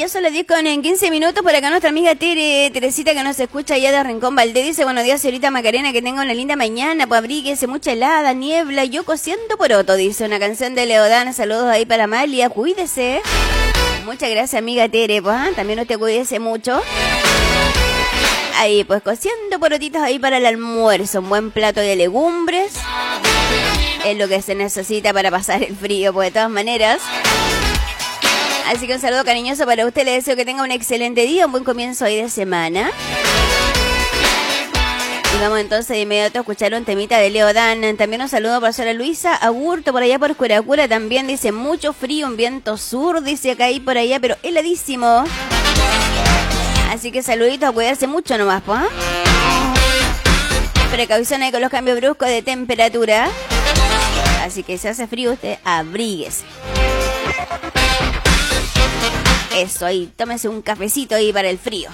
ya son las 10 con 15 minutos. Por acá nuestra amiga Teresita, que nos escucha allá de Rincón Valdés, dice: buenos días, señorita Macarena, que tenga una linda mañana, pues abríguese, mucha helada, niebla, yo cosiendo poroto, dice una canción de Leodán. Saludos ahí para Amalia, cuídese. Muchas gracias, amiga Tere, pues también usted cuídese mucho. Ahí, pues cociendo porotitos ahí para el almuerzo, un buen plato de legumbres. Es lo que se necesita para pasar el frío, pues de todas maneras. Así que un saludo cariñoso para usted. Le deseo que tenga un excelente día, un buen comienzo ahí de semana. Y vamos entonces de inmediato a escuchar un temita de Leodán. También un saludo para Sara Luisa Agurto, por allá por Curacura. También dice: mucho frío, un viento sur, dice acá y por allá, pero heladísimo. Así que saluditos, a cuidarse mucho nomás, pues. Precaución ahí con los cambios bruscos de temperatura. Así que si hace frío, usted abríguese. Eso ahí, tómese un cafecito ahí para el frío.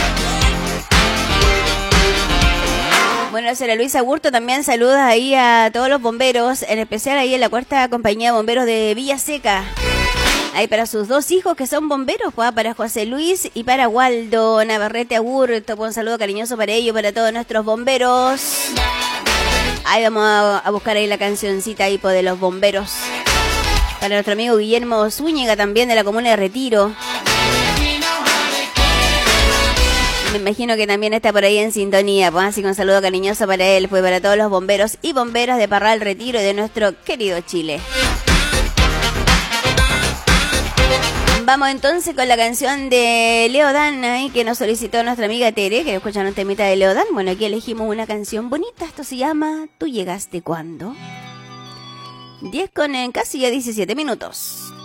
Bueno, Sara Luisa Burto también saluda ahí a todos los bomberos, en especial ahí en la cuarta compañía de bomberos de Villa Seca. Ahí para sus dos hijos que son bomberos, pues, para José Luis y para Waldo Navarrete Agurto. Un saludo cariñoso para ellos, para todos nuestros bomberos. Ahí vamos a buscar ahí la cancioncita ahí de los bomberos. Para nuestro amigo Guillermo Zúñiga, también de la comuna de Retiro. Me imagino que también está por ahí en sintonía, pues, así que un saludo cariñoso para él, pues para todos los bomberos y bomberas de Parral, Retiro y de nuestro querido Chile. Vamos entonces con la canción de Leodán, ahí, que nos solicitó nuestra amiga Tere, que escuchan un temita de Leodán. Bueno, aquí elegimos una canción bonita, esto se llama ¿Tú llegaste cuándo? 10 con casi ya 17 minutos.